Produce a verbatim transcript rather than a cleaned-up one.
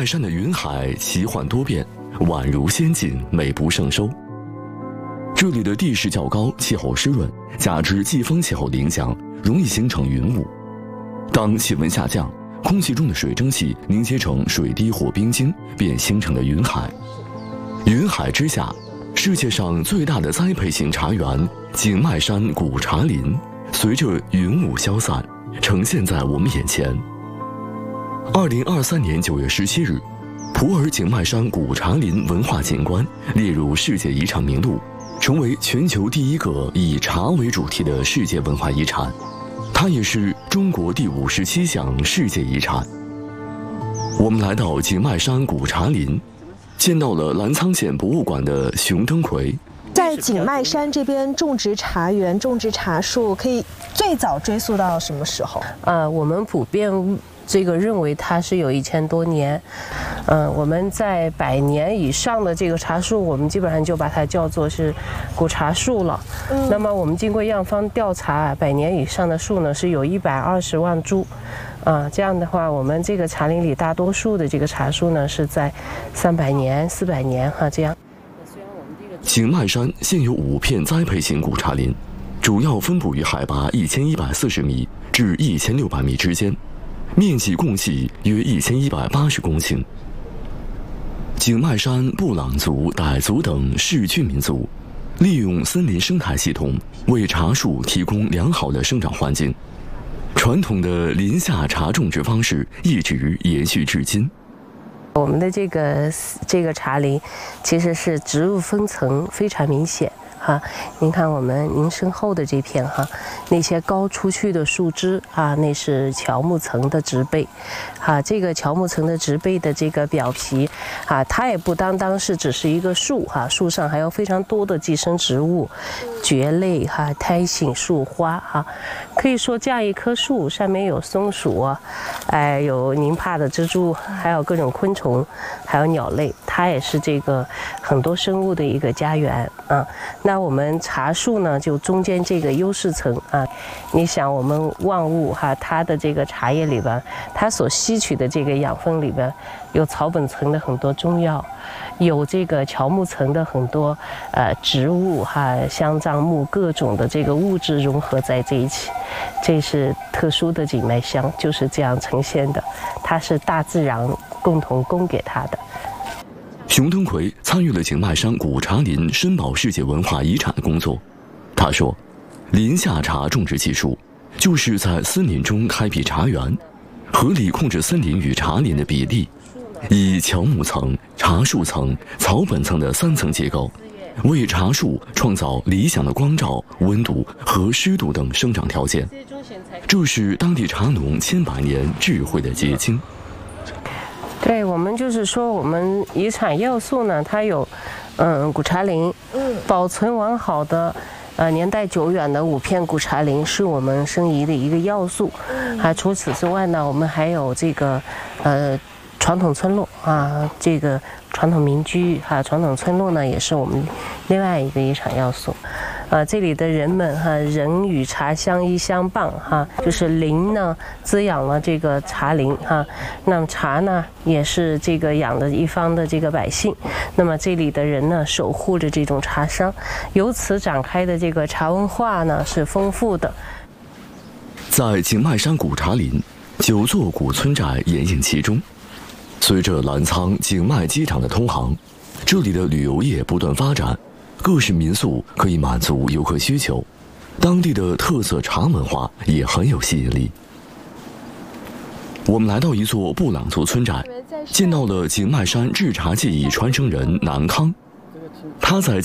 山的云海奇幻多变，宛如仙境，美不胜收。这里的地势较高，气候湿润，加之季风气候的影响，容易形成云雾。当气温下降，空气中的水蒸气凝结成水滴或冰晶，便形成了云海。云海之下，世界上最大的栽培型茶园景迈山古茶林，随着云雾消散，呈现在我们眼前。二零二三年九月十七日，普洱景迈山古茶林文化景观列入世界遗产名录，成为全球第一个以茶为主题的世界文化遗产。它也是中国第五十七项世界遗产。我们来到景迈山古茶林，见到了澜沧县博物馆的熊登魁。 在景迈山这边种植茶园、种植茶树，可以最早追溯到什么时候？ 呃，我们普遍这个认为它是有一千多年。嗯、呃，我们在百年以上的这个茶树，我们基本上就把它叫做是古茶树了。嗯，那么我们经过样方调查，百年以上的树呢是有一百二十万株。啊，这样的话，我们这个茶林里大多数的这个茶树呢是在三百年、四百年哈、啊、这样。 景迈山现有五片栽培型古茶林，主要分布于海拔一千一百四十米至一千六百米之间，面积共计约一千一百八十公顷。景迈山布朗族、傣族等氏居民族，利用森林生态系统为茶树提供良好的生长环境，传统的林下茶种植方式一直延续至今。 我们的这个这个茶林，其实是植物分层非常明显哈。您看我们您身后的这片哈，那些高出去的树枝啊，那是乔木层的植被，啊，这个乔木层的植被的这个表皮啊，它也不单单是只是一个树哈，树上还有非常多的寄生植物、蕨类哈、苔藓、树花哈。可以说这样一棵树上面有松鼠啊，哎，有您怕的蜘蛛，还有各种昆虫，还有鸟类，它也是这个很多生物的一个家园啊。那我们茶树呢，就中间这个优势层啊，你想我们万物哈，它的这个茶叶里边，它所吸取的这个养分里边，有草本层的很多中药，有这个乔木层的很多呃植物哈，香樟木各种的这个物质融合在这一起，这是特殊的景迈香，就是这样呈现的，它是大自然共同供给它的。 熊登魁参与了景迈山古茶林申报世界文化遗产的工作。他说，林下茶种植技术就是在森林中开辟茶园，合理控制森林与茶林的比例，以乔木层、茶树层、草本层的三层结构，为茶树创造理想的光照、温度和湿度等生长条件。这是当地茶农千百年智慧的结晶。 对，我们就是说，我们遗产要素呢，它有，嗯，古茶林，嗯，保存完好的，呃，年代久远的五片古茶林是我们申遗的一个要素。啊，除此之外呢，我们还有这个，呃，传统村落啊，这个传统民居哈、啊，传统村落呢也是我们另外一个遗产要素。啊，这里的人们哈、啊，人与茶相依相伴哈、啊，就是林呢滋养了这个茶林哈、啊，那么茶呢也是这个养了一方的这个百姓，那么这里的人呢守护着这种茶商，由此展开的这个茶文化呢是丰富的。 在景迈山古茶林，九座古村寨掩映其中。随着澜沧景迈机场的通航，这里的旅游业不断发展，各式民宿可以满足游客需求，当地的特色茶文化也很有吸引力。我们来到一座布朗族村寨，见到了景迈山制茶技艺传承人南康。他在